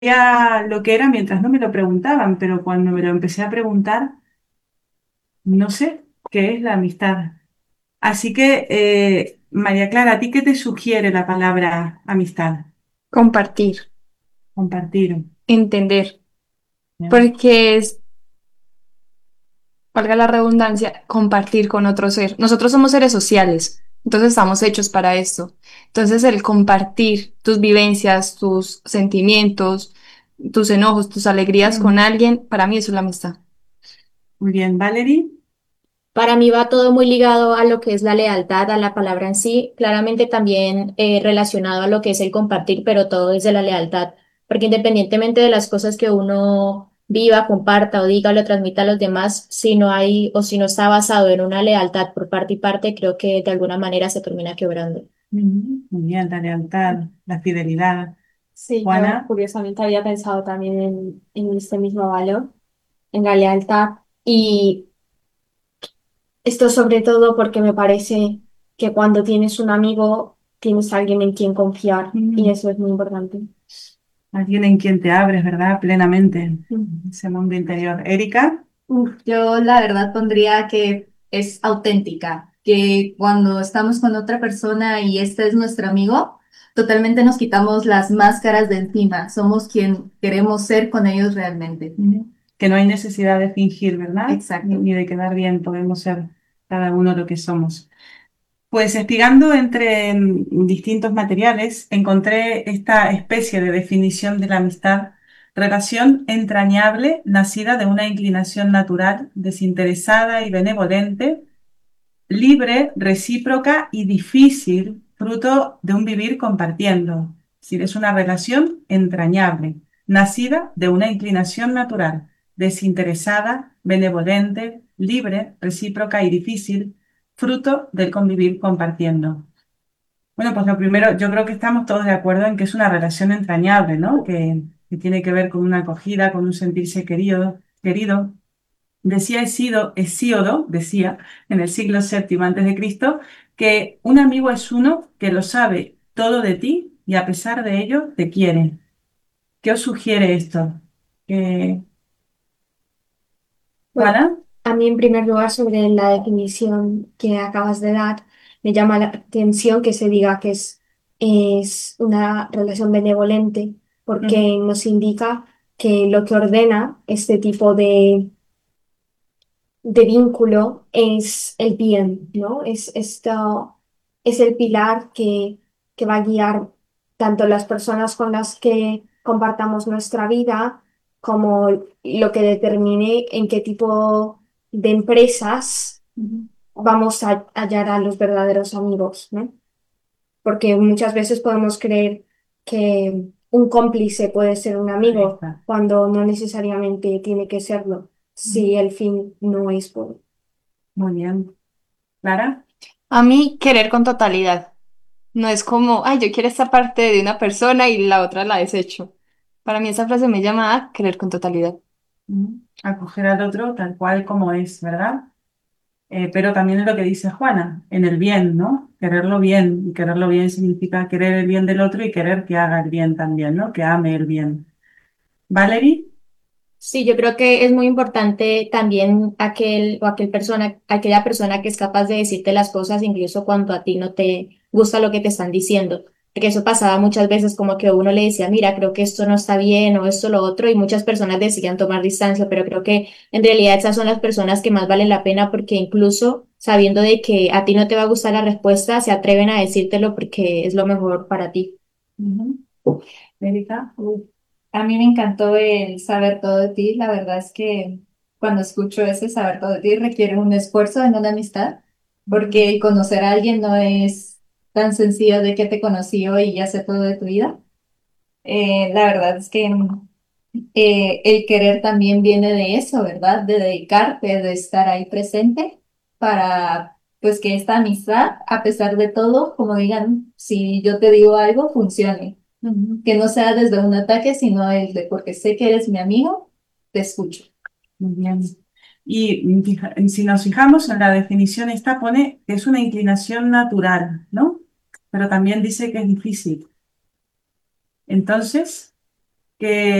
sabía lo que era mientras no me lo preguntaban, pero cuando me lo empecé a preguntar, no sé qué es la amistad. Así que, María Clara, ¿a ti qué te sugiere la palabra amistad? Compartir, Compartir. entender, ¿Ya? porque es, valga la redundancia, compartir con otro ser. Nosotros somos seres sociales, entonces estamos hechos para esto. Entonces el compartir tus vivencias, tus sentimientos, tus enojos, tus alegrías con Mm. alguien, para mí eso es la amistad. Muy bien, Valerie. Para mí va todo muy ligado a lo que es la lealtad, a la palabra en sí, claramente también relacionado a lo que es el compartir, pero todo desde la lealtad, porque independientemente de las cosas que uno viva, comparta o diga o le transmita a los demás, si no hay o si no está basado en una lealtad por parte y parte, creo que de alguna manera se termina quebrando. Muy bien, la lealtad, la fidelidad. Sí, yo Juana. curiosamente había pensado también en este mismo valor, en la lealtad. Y esto sobre todo porque me parece que cuando tienes un amigo, tienes a alguien en quien confiar y Mm. eso es muy importante. Alguien en quien te abres, ¿verdad? Plenamente. Mm. Ese mundo interior. Erika. Yo la verdad pondría que es auténtica, que cuando estamos con otra persona y este es nuestro amigo, totalmente nos quitamos las máscaras de encima, somos quien queremos ser con ellos realmente. Que no hay necesidad de fingir, ¿verdad? Ni, Exacto. ni de quedar bien, podemos ser cada uno lo que somos. Pues espigando entre distintos materiales, encontré esta especie de definición de la amistad: relación entrañable, nacida de una inclinación natural, desinteresada y benevolente, libre, recíproca y difícil, fruto de un vivir compartiendo. Es decir, es una relación entrañable, nacida de una inclinación natural, desinteresada, benevolente, libre, recíproca y difícil, fruto del convivir compartiendo. Bueno, pues lo primero, yo creo que estamos todos de acuerdo en que es una relación entrañable, ¿no? Que tiene que ver con una acogida, con un sentirse querido. Decía Hesíodo, decía en el siglo séptimo antes de Cristo, que un amigo es uno que lo sabe todo de ti y a pesar de ello te quiere. ¿Qué os sugiere esto? Eh, Bueno, Juana. a mí en primer lugar sobre la definición que acabas de dar, me llama la atención que se diga que es una relación benevolente, Ujú. porque nos indica que lo que ordena este tipo de vínculo es el bien, ¿no? Es el pilar que va a guiar tanto las personas con las que compartamos nuestra vida como lo que determine en qué tipo de empresas Ujú. vamos a hallar a los verdaderos amigos, ¿no? Porque muchas veces podemos creer que un cómplice puede ser un Ahí amigo está. cuando no necesariamente tiene que serlo, Ujú. si el fin no es bueno. Muy bien. Clara. A mí querer con totalidad. No es como, ay, yo quiero esta parte de una persona y la otra la desecho. Para mí esa frase me llama a querer con totalidad. Ujú. Acoger al otro tal cual como es, ¿verdad? Pero también es lo que dice Juana, en el bien, ¿no? Quererlo bien. Y quererlo bien significa querer el bien del otro y querer que haga el bien también, ¿no? Que ame el bien. Valerie. Sí, yo creo que es muy importante también aquella persona que es capaz de decirte las cosas incluso cuando a ti no te gusta lo que te están diciendo. Porque eso pasaba muchas veces como que uno le decía, mira, creo que esto no está bien o esto lo otro y muchas personas decían tomar distancia, pero creo que en realidad esas son las personas que más valen la pena porque incluso sabiendo de que a ti no te va a gustar la respuesta, se atreven a decírtelo porque es lo mejor para ti. Ujú. Erika. A mí me encantó el saber todo de ti. La verdad es que cuando escucho ese saber todo de ti requiere un esfuerzo en una amistad, porque el conocer a alguien no es tan sencillo de que te conocí hoy y ya sé todo de tu vida. La verdad es que el querer también viene de eso, ¿verdad? De dedicarte, de estar ahí presente para, pues, que esta amistad, a pesar de todo, como digan, si yo te digo algo, funcione. Ujú. Que no sea desde un ataque, sino el de porque sé que eres mi amigo, te escucho. Muy bien. Y si nos fijamos en la definición, esta pone que es una inclinación natural, ¿no? Pero también dice que es difícil. Entonces, que